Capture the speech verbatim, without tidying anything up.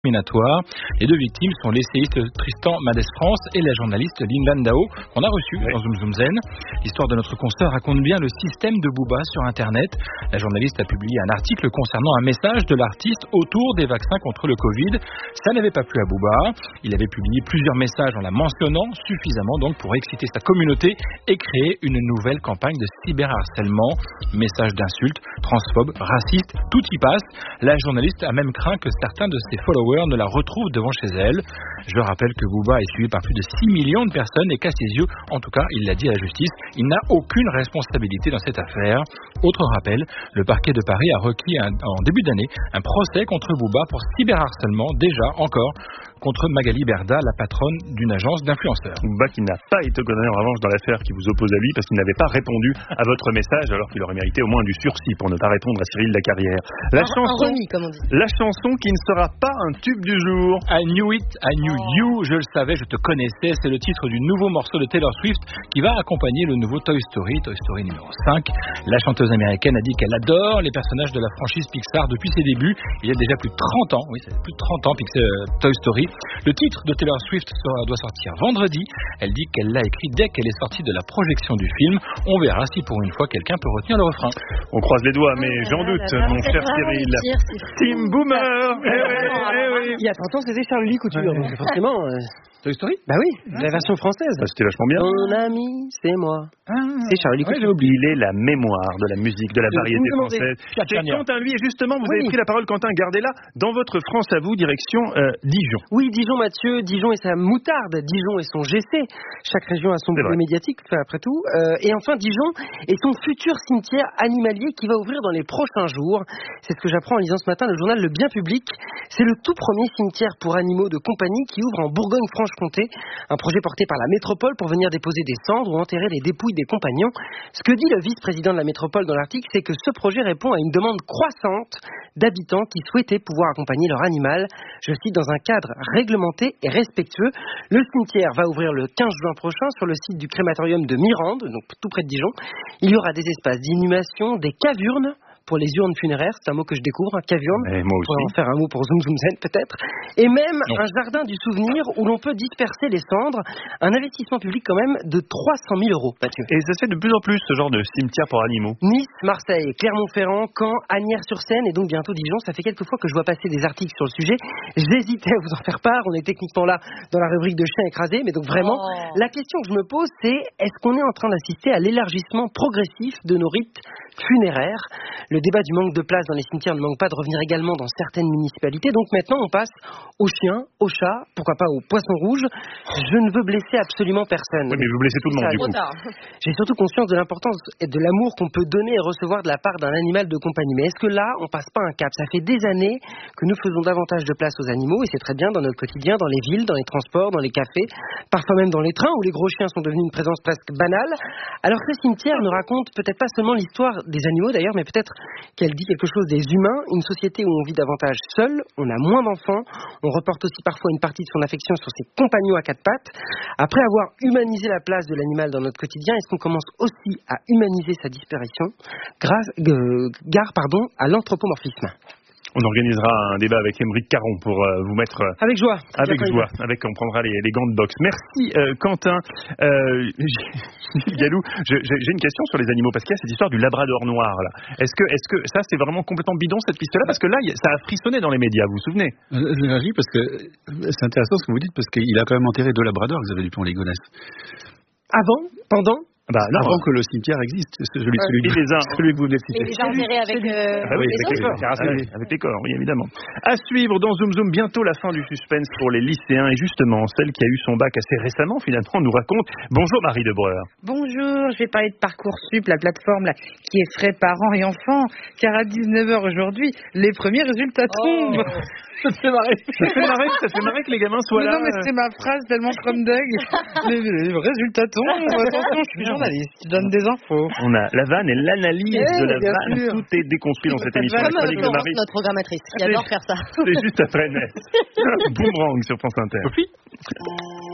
discriminatoire. Les deux victimes sont l'essayiste Tristan Madès-France et la journaliste Lynn Landau qu'on a reçue oui. dans Zoom Zoom Zen. L'histoire de notre consoeur raconte bien le système de Booba sur Internet. La journaliste a publié un article concernant un message de l'artiste autour des vaccins contre le Covid. Ça n'avait pas plu à Booba. Il avait publié plusieurs messages en la mentionnant suffisamment donc pour exciter sa communauté et créer une nouvelle campagne de cyberharcèlement. Messages d'insultes, transphobes, racistes, tout y passe. La journaliste a même craint que certains de ses followers ne la retrouvent devant chez elle. Je rappelle que Booba est suivi par plus de six millions de personnes et qu'à ses yeux, en tout cas, il l'a dit à la justice, il n'a aucune responsabilité dans cette affaire. Autre rappel, le parquet de Paris a requis un, en début d'année un procès contre Booba pour cyberharcèlement, déjà encore contre Magali Berda, la patronne d'une agence d'influenceurs. Booba qui n'a pas été condamné en revanche dans l'affaire qui vous oppose à lui parce qu'il n'avait pas répondu à votre message alors qu'il aurait mérité au moins du sursis pour ne pas répondre à Cyril Lacarrière. La un, chanson, un remis, comme on dit. La chanson qui ne sera pas un tube du jour. I knew it, I knew oh. you, je le savais, je te connaissais. C'est le titre du nouveau morceau de Taylor Swift qui va accompagner le nouveau Toy Story, Toy Story numéro cinq. La chanteuse américaine a dit qu'elle adore les personnages de la franchise Pixar depuis ses débuts. Il y a déjà plus de trente ans, oui, c'est plus de trente ans Pixar, Toy Story. Le titre de Taylor Swift doit sortir vendredi. Elle dit qu'elle l'a écrit dès qu'elle est sortie de la projection du film. On verra si pour une fois quelqu'un peut retenir le refrain. On croise les doigts, mais oh, j'en doute, là, mon cher Cyril. Team Boomer. Eh oui, eh oui. Il y a trente ans, c'était Charlie Couture, ouais. Donc forcément. Euh... Toy Story ? Bah oui, ah, la version française. Bah, c'était vachement bien. Mon ami, c'est moi. Ah, c'est Charlie Couture. Ouais, j'ai oublié. Il est la mémoire de la musique, de la variété française. C'est Quentin, lui, et justement, vous oui. avez pris la parole, Quentin, gardez-la. Dans votre France à vous, direction euh, Dijon. Oui, Dijon, Mathieu. Dijon et sa moutarde. Dijon et son G C. Chaque région a son boulet médiatique, après tout. Euh, et enfin, Dijon et son futur cimetière animalier qui va ouvrir dans les prochains jours. C'est ce que j'apprends en lisant ce matin le journal Le Bien Public. C'est le tout premier cimetière pour animaux de compagnie qui ouvre en Bourgogne-Franche-Comté. Un projet porté par la métropole pour venir déposer des cendres ou enterrer les dépouilles des compagnons. Ce que dit le vice-président de la métropole dans l'article, c'est que ce projet répond à une demande croissante d'habitants qui souhaitaient pouvoir accompagner leur animal, je cite, dans un cadre réglementé et respectueux. Le cimetière va ouvrir le quinze juin prochain sur le site du crématorium de Mirande, donc tout près de Dijon. Il y aura des espaces d'inhumation, des cavurnes pour les urnes funéraires, c'est un mot que je découvre, un cavurne. Et moi aussi. On va en faire un mot pour Zoom Zoom Zen peut-être. Et même non. un jardin du souvenir où l'on peut disperser les cendres. Un investissement public quand même de trois cent mille euros, Mathieu. Et ça se fait de plus en plus ce genre de cimetière pour animaux. Nice, Marseille, Clermont-Ferrand, Caen, Asnières-sur-Seine et donc bientôt Dijon. Ça fait quelques fois que je vois passer des articles sur le sujet. J'hésitais à vous en faire part. On est techniquement là dans la rubrique de chiens écrasés. Mais donc vraiment, oh. la question que je me pose, c'est est-ce qu'on est en train d'assister à l'élargissement progressif de nos rites funéraires? Le débat du manque de place dans les cimetières ne manque pas de revenir également dans certaines municipalités. Donc maintenant, on passe aux chiens, aux chats, pourquoi pas aux poissons rouges. Je ne veux blesser absolument personne. Oui, mais vous blessez tout le monde, du coup. J'ai surtout conscience de l'importance et de l'amour qu'on peut donner et recevoir de la part d'un animal de compagnie. Mais est-ce que là, on passe pas un cap? Ça fait des années que nous faisons davantage de place aux animaux, et c'est très bien dans notre quotidien, dans les villes, dans les transports, dans les cafés, parfois même dans les trains où les gros chiens sont devenus une présence presque banale. Alors que ce cimetière ne raconte peut-être pas seulement l'histoire des animaux d'ailleurs, mais peut-être qu'elle dit quelque chose des humains, une société où on vit davantage seul, on a moins d'enfants, on reporte aussi parfois une partie de son affection sur ses compagnons à quatre pattes. Après avoir humanisé la place de l'animal dans notre quotidien, est-ce qu'on commence aussi à humaniser sa disparition grâce, euh, gare pardon, à l'anthropomorphisme? On organisera un débat avec Émeric Caron pour euh, vous mettre... Euh, avec joie. Avec joie. Avec, on prendra les, les gants de boxe. Merci euh, Quentin. Euh, Gilles Gallou, je, j'ai une question sur les animaux, parce qu'il y a cette histoire du labrador noir. Là. Est-ce que, est-ce que ça, c'est vraiment complètement bidon, cette piste-là? Parce que là, ça a frissonné dans les médias, vous vous souvenez? Je réagis parce que c'est intéressant ce que vous dites, parce qu'il a quand même enterré deux labradors, Xavier Dupont-Ligonnès. Avant? Pendant? Bah, non, avant que le cimetière existe, celui, celui, celui, les uns, celui que vous venez de citer. Et déjà enterré avec, euh, ah oui, les avec, les corps, ah oui, avec les corps, oui, évidemment. À suivre dans Zoom Zoom, bientôt la fin du suspense pour les lycéens. Et justement, celle qui a eu son bac assez récemment, finalement, nous raconte. Bonjour Marie Debreur. Bonjour, je vais parler de Parcoursup, la plateforme là, qui effraie parents et enfants. Car à dix-neuf heures aujourd'hui, les premiers résultats tombent. Oh. Ça te fait marrer. Ça te fait marrer, ça te fait marrer que les gamins soient mais là. Non, mais c'est ma phrase tellement comme dingue. les, les résultats tombent. Attention, je suis journaliste, je donne des infos. On a la vanne et l'analyse yeah, de la vanne. Sûr. Tout est déconstruit dans cette émission. Comme euh, Marie... notre programmatrice, qui adore faire ça. C'est juste après Ness. Boomerang sur France Inter. Oui.